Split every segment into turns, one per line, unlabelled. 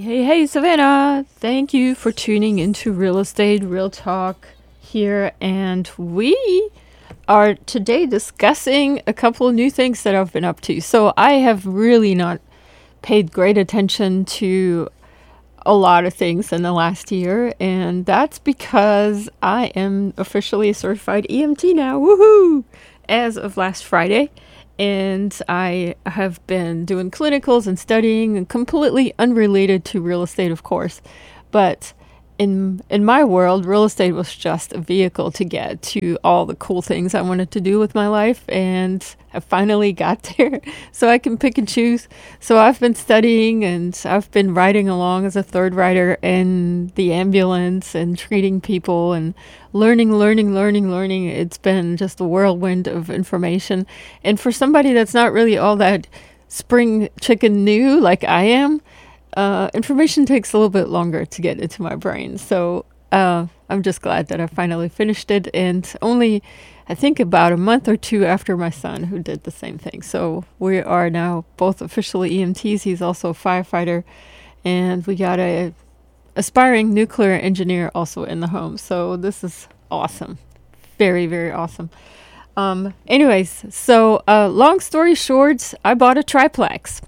Hey, Savannah. Thank you for tuning into Real Estate Real Talk here. And we are today discussing a couple of new things that I've been up to. So I have really not paid great attention to a lot of things in the last year. And that's because I am officially a certified EMT now. Woohoo! As of last Friday. And I have been doing clinicals and studying, and completely unrelated to real estate, of course. But in my world, real estate was just a vehicle to get to all the cool things I wanted to do with my life, and I finally got there, so I can pick and choose. So I've been studying, and I've been riding along as a third rider in the ambulance and treating people and learning. It's been just a whirlwind of information. And for somebody that's not really all that spring chicken new like I am, information takes a little bit longer to get into my brain. So I'm just glad that I finally finished it. And only, I think, about a month or two after my son, who did the same thing. So we are now both officially EMTs. He's also a firefighter. And we got a aspiring nuclear engineer also in the home. So this is awesome. Very, very awesome. Anyways, so long story short, I bought a triplex.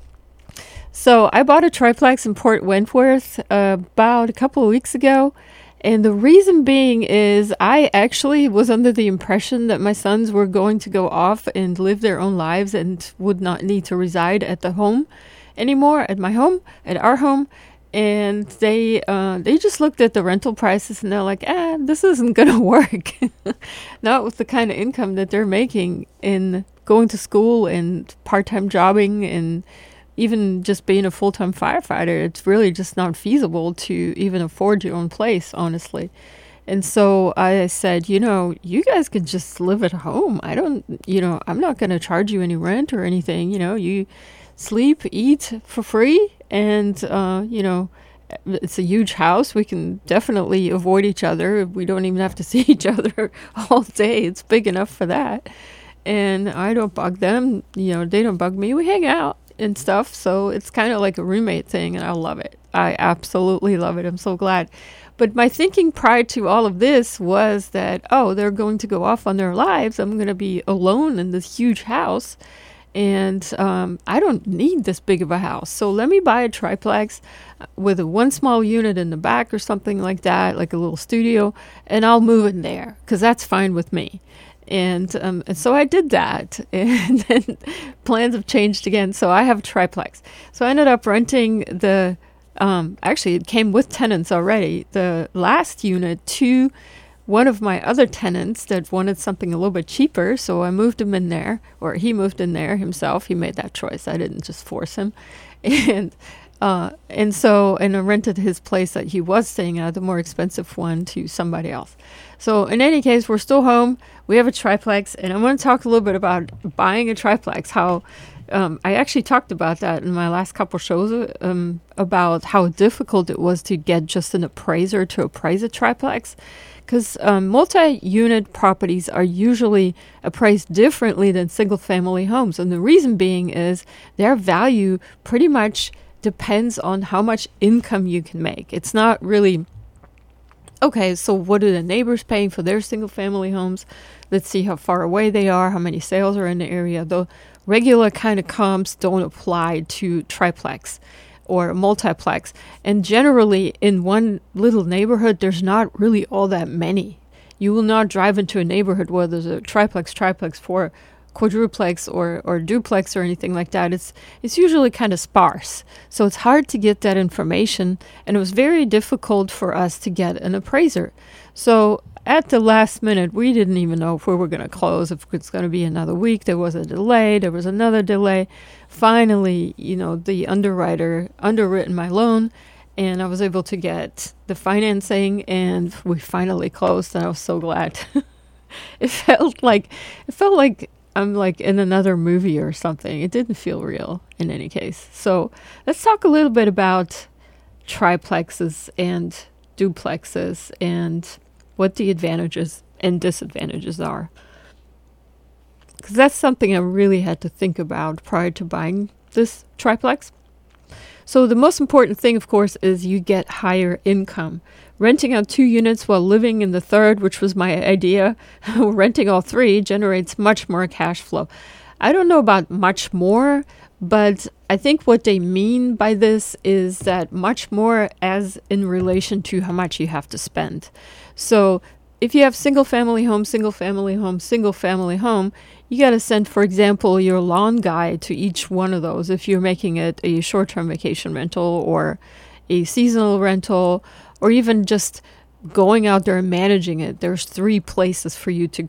So I bought a triplex in Port Wentworth about a couple of weeks ago. And the reason being is I actually was under the impression that my sons were going to go off and live their own lives and would not need to reside at the home anymore, at our home. And they just looked at the rental prices and they're like, this isn't going to work. Not with the kind of income that they're making in going to school and part-time jobbing and even just being a full-time firefighter. It's really just not feasible to even afford your own place, honestly. And so I said, you guys could just live at home. I'm not going to charge you any rent or anything. You sleep, eat for free. And, it's a huge house. We can definitely avoid each other. We don't even have to see each other all day. It's big enough for that. And I don't bug them. They don't bug me. We hang out and stuff. So it's kind of like a roommate thing, and I love it. I absolutely love it. I'm so glad. But my thinking prior to all of this was that, they're going to go off on their lives. I'm going to be alone in this huge house. And I don't need this big of a house. So let me buy a triplex with one small unit in the back or something like that, like a little studio, and I'll move in there because that's fine with me. And so I did that, and then plans have changed again. So I have a triplex. So I ended up renting actually it came with tenants already, the last unit to one of my other tenants that wanted something a little bit cheaper. So I moved him in there, or he moved in there himself. He made that choice. I didn't just force him. And I rented his place that he was staying at, the more expensive one, to somebody else. So in any case, we're still home. We have a triplex, and I'm going to talk a little bit about buying a triplex, how I actually talked about that in my last couple shows, about how difficult it was to get just an appraiser to appraise a triplex. Because multi-unit properties are usually appraised differently than single-family homes. And the reason being is their value pretty much depends on how much income you can make. It's not really, okay, so what are the neighbors paying for their single-family homes? Let's see how far away they are, how many sales are in the area. The regular kind of comps don't apply to triplex or multiplex. And generally, in one little neighborhood, there's not really all that many. You will not drive into a neighborhood where there's a triplex, four, quadruplex, or duplex, or anything like that. It's usually kind of sparse. So it's hard to get that information, and it was very difficult for us to get an appraiser. So at the last minute, we didn't even know if we were going to close, if it's going to be another week. There was a delay. There was another delay. Finally, the underwriter underwritten my loan, and I was able to get the financing, and we finally closed, and I was so glad. It felt like I'm like in another movie or something. It didn't feel real in any case. So let's talk a little bit about triplexes and duplexes and what the advantages and disadvantages are. Because that's something I really had to think about prior to buying this triplex. So the most important thing, of course, is you get higher income. Renting out 2 units while living in the third, which was my idea, renting all 3 generates much more cash flow. I don't know about much more, but I think what they mean by this is that much more as in relation to how much you have to spend. So if you have single family home, single family home, single family home, you got to send, for example, your lawn guy to each one of those if you're making it a short-term vacation rental or a seasonal rental or even just going out there and managing it. There's 3 places for you to